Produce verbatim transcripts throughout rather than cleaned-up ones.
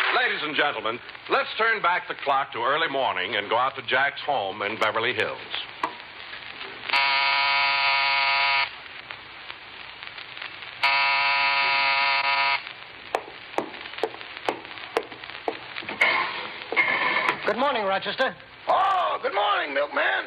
Ladies and gentlemen, let's turn back the clock to early morning and go out to Jack's home in Beverly Hills. Good morning, Rochester. Oh, good morning, milkman.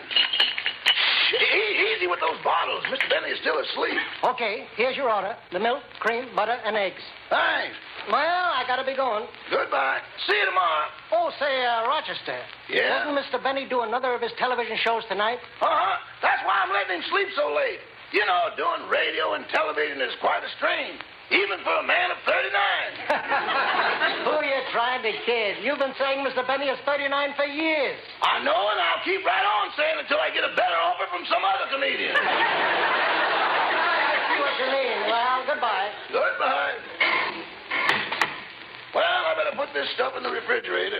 E- easy with those bottles. Mister Benny is still asleep. Okay, here's your order. The milk, cream, butter, and eggs. Thanks. Well, I gotta be going. Goodbye. See you tomorrow. Oh, say, uh, Rochester. Yeah? Wouldn't Mister Benny do another of his television shows tonight? Uh-huh. That's why I'm letting him sleep so late. You know, doing radio and television is quite a strain, even for a man of thirty-nine. Who are you trying to kid? You've been saying Mister Benny is thirty-nine for years. I know, and I'll keep right on saying it until I get a better offer from some other comedian. I see what you mean. Well, goodbye. Goodbye. Well, I better put this stuff in the refrigerator.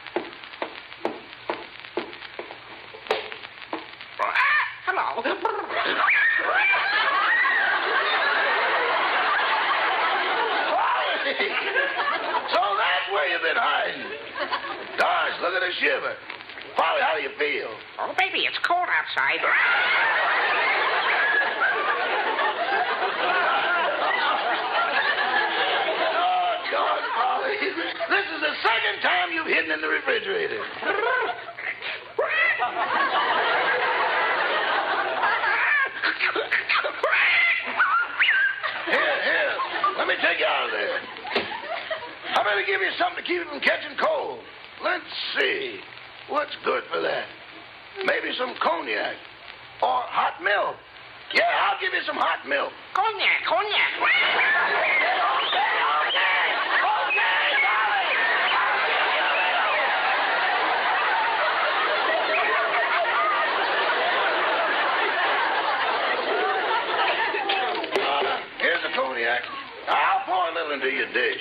Ah, hello. So that's where you've been hiding. Gosh, look at her shiver. Polly, how do you feel? Oh, baby, it's cold outside. Oh, God, Polly. This is the second time you've hidden in the refrigerator. Here, here. Let me take you out of there. I better give you something to keep you from catching cold. Let's see. What's good for that? Maybe some cognac. Or hot milk. Yeah, I'll give you some hot milk. Cognac, cognac. Uh, here's the cognac. I'll pour a little into your dish.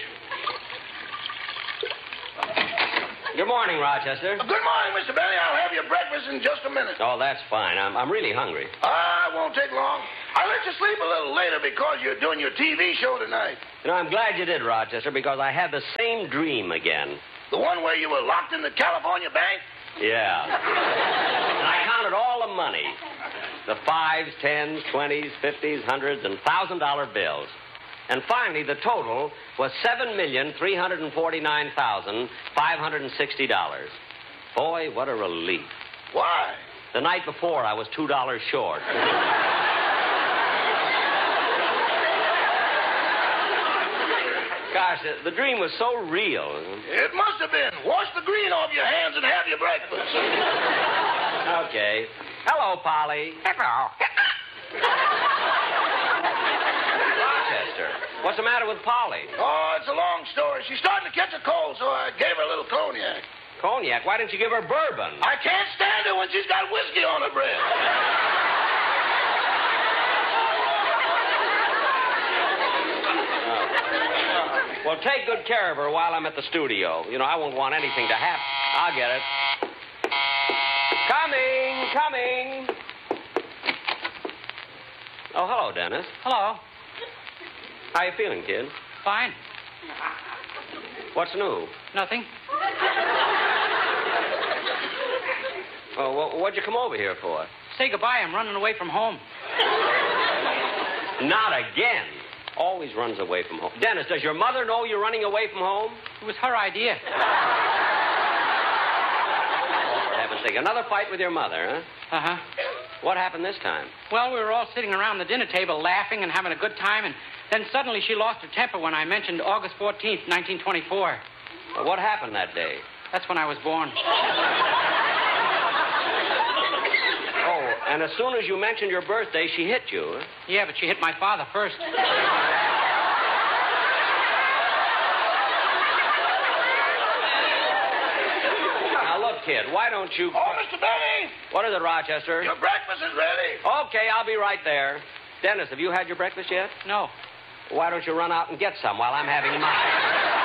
Good morning, Rochester. Good morning, Mister Benny. I'll have your breakfast in just a minute. Oh, that's fine. I'm, I'm really hungry. Ah, it won't take long. I'll let you sleep a little later because you're doing your T V show tonight. You know, I'm glad you did, Rochester, because I had the same dream again. The one where you were locked in the California bank? Yeah. And I counted all the money. The fives, tens, twenties, fifties, hundreds, and thousand dollar bills. And finally, the total was seven million three hundred forty-nine thousand five hundred sixty dollars. Boy, what a relief. Why? The night before, I was two dollars short. Gosh, the, the dream was so real. It must have been. Wash the green off your hands and have your breakfast. Okay. Hello, Polly. Hello. Rochester, what's the matter with Polly? Oh, it's a long story. She's starting to catch a cold, so I gave her a little cognac. Cognac? Why didn't you give her bourbon? I can't stand her when she's got whiskey on her breath. Well, take good care of her while I'm at the studio. You know, I won't want anything to happen. I'll get it. Coming, coming. Oh, hello, Dennis. Hello. How you feeling, kid? Fine. What's new? Nothing. Oh, well, what'd you come over here for? Say goodbye. I'm running away from home. Not again. Always runs away from home. Dennis, does your mother know you're running away from home? It was her idea. Oh, for heaven's sake. Another fight with your mother, huh? Uh-huh. What happened this time? Well, we were all sitting around the dinner table laughing and having a good time, and then suddenly she lost her temper when I mentioned August fourteenth, nineteen twenty-four. Well, what happened that day? That's when I was born. Oh, and as soon as you mentioned your birthday, she hit you, huh? Yeah, but she hit my father first. Now, look, kid, why don't you... Oh, Mister Benny! What is it, Rochester? Your breakfast is ready. Okay, I'll be right there. Dennis, have you had your breakfast yet? No. Why don't you run out and get some while I'm having mine?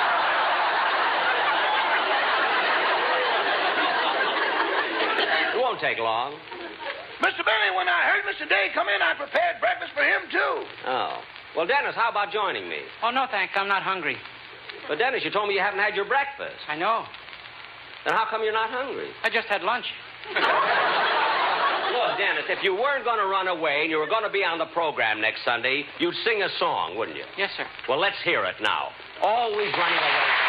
It won't take long. Mister Benny, when I heard Mister Day come in, I prepared breakfast for him, too. Oh. Well, Dennis, how about joining me? Oh, no, thanks. I'm not hungry. But, Dennis, you told me you haven't had your breakfast. I know. Then how come you're not hungry? I just had lunch. Look, Dennis, if you weren't going to run away and you were going to be on the program next Sunday, you'd sing a song, wouldn't you? Yes, sir. Well, let's hear it now. Always running away.